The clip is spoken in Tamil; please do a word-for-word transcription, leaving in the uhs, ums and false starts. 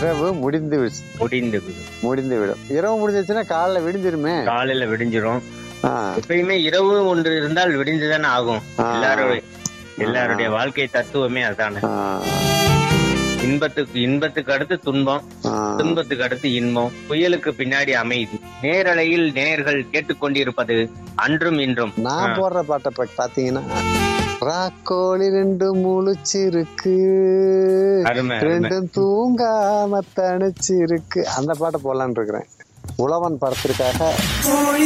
இரவு முடிந்து விடு- முடிந்து விடும். முடிந்து விடும். இரவு முடிஞ்சிச்சுன்னா காலைல விடிஞ்சிருமே. காலையில விடிஞ்சிரும். ஆ, எப்பயுமே இரவு ஒன்று இருந்தால் விடிஞ்சுதானே ஆகும். ஆ. எல்லாருடைய எல்லாருடைய வாழ்க்கை தத்துவமே அதானே. ஆ, இன்பத்துக்கு இன்பத்துக்கு அடுத்து துன்பம், ஆ. துன்பத்துக்கு அடுத்து இன்பம், புயலுக்கு பின்னாடி அமைதி. நேரலையில் நேயர்கள் கேட்டுக்கொண்டிருப்பது அன்றும் இன்றும். நான் ஆ. போடுற பாட்டை பா- பாத்தீங்கன்னா ராக்கோழி ரெண்டு முழிச்சிருக்கு, அருமை, அருமை. ரெண்டும் தூங்காம தனிச்சிருக்கு, அந்த பாட்டை போடலான்னு இருக்கிறேன். உழவன் படத்திற்காக